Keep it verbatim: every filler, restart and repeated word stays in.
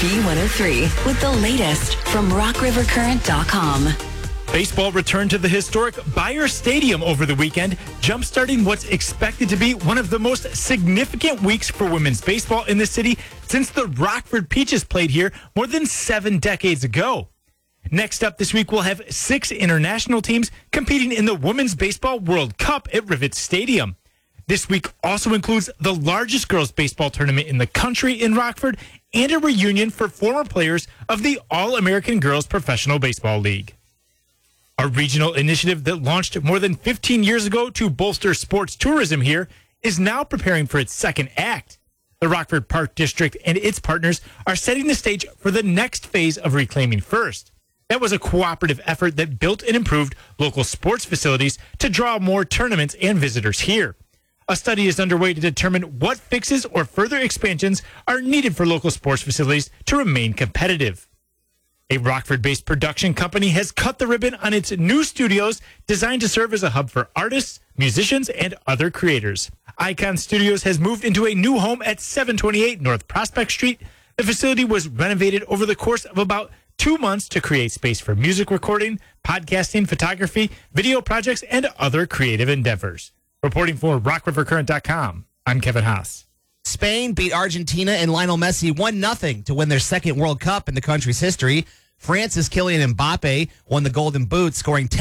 B one oh three with the latest from rock river current dot com. Baseball returned to the historic Bayer Stadium over the weekend, jumpstarting what's expected to be one of the most significant weeks for women's baseball in the city since the Rockford Peaches played here more than seven decades ago. Next up this week, we'll have six international teams competing in the Women's Baseball World Cup at Rivet Stadium. This week also includes the largest girls' baseball tournament in the country in Rockford and a reunion for former players of the All-American Girls Professional Baseball League. A regional initiative that launched more than fifteen years ago to bolster sports tourism here is now preparing for its second act. The Rockford Park District and its partners are setting the stage for the next phase of Reclaiming First. That was a cooperative effort that built and improved local sports facilities to draw more tournaments and visitors here. A study is underway to determine what fixes or further expansions are needed for local sports facilities to remain competitive. A Rockford-based production company has cut the ribbon on its new studios designed to serve as a hub for artists, musicians, and other creators. Icon Studios has moved into a new home at seven twenty-eight North Prospect Street. The facility was renovated over the course of about two months to create space for music recording, podcasting, photography, video projects, and other creative endeavors. Reporting for rock river current dot com, I'm Kevin Haas. Spain beat Argentina and Lionel Messi one nothing to win their second World Cup in the country's history. France's Kylian Mbappe won the Golden Boot, scoring ten